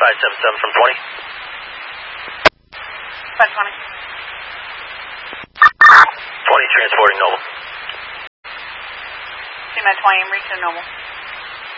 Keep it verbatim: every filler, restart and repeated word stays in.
five seven seven from twenty. five twenty. twenty transporting Noble. C nine twenty, I'm reaching Noble.